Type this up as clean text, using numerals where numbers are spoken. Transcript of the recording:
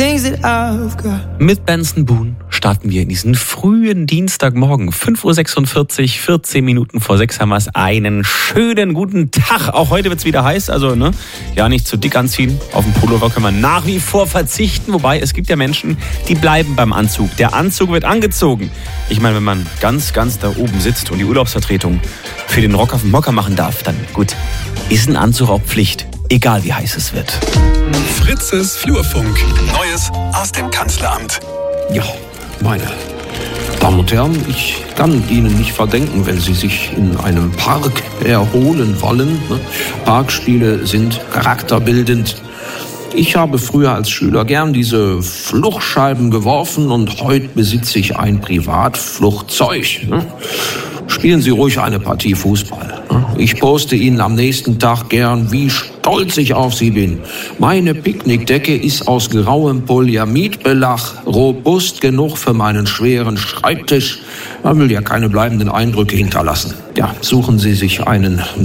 things that I've got. Mit Benson Boone starten wir in diesen frühen Dienstagmorgen. 5:46 Uhr, 14 Minuten vor 6 haben wir es. Einen schönen guten Tag. Auch heute wird es wieder heiß, also ja, nicht zu dick anziehen. Auf den Pullover können wir nach wie vor verzichten. Wobei, es gibt ja Menschen, die bleiben beim Anzug. Der Anzug wird angezogen. Ich meine, wenn man ganz da oben sitzt und die Urlaubsvertretung für den Rock auf dem Mocker machen darf, dann gut, ist ein Anzug auch Pflicht. Egal wie heiß es wird. Fritzes Flurfunk. Neues aus dem Kanzleramt. Ja, meine Damen und Herren, ich kann Ihnen nicht verdenken, wenn Sie sich in einem Park erholen wollen. Parkspiele sind charakterbildend. Ich habe früher als Schüler gern diese Fluchtscheiben geworfen und heute besitze ich ein Privatfluchtzeug. Spielen Sie ruhig eine Partie Fußball. Ich poste Ihnen am nächsten Tag gern, wie stolz ich auf Sie bin. Meine Picknickdecke ist aus grauem Polyamidbelag, robust genug für meinen schweren Schreibtisch. Man will ja keine bleibenden Eindrücke hinterlassen. Ja, suchen Sie sich einen